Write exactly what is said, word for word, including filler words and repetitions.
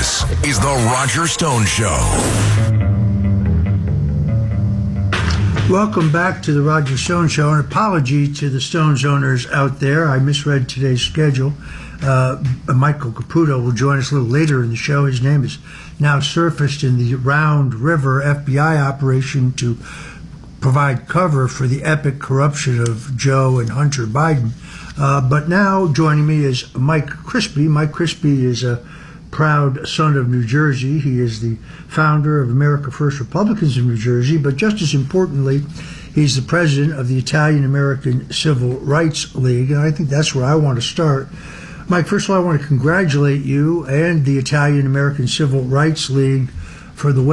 This is The Roger Stone Show. Welcome back to The Roger Stone Show. An apology to the Stones owners out there. I misread today's schedule. Uh, Michael Caputo will join us a little later in the show. His name is now surfaced in the Round River F B I operation to provide cover for the epic corruption of Joe and Hunter Biden. Uh, but now joining me is Mike Crispi. Mike Crispi is a proud son of New Jersey. He is the founder of America First Republicans of New Jersey, but just as importantly, he's the president of the Italian American Civil Rights League, and I think that's where I want to start. Mike, first of all, I want to congratulate you and the Italian American Civil Rights League for the way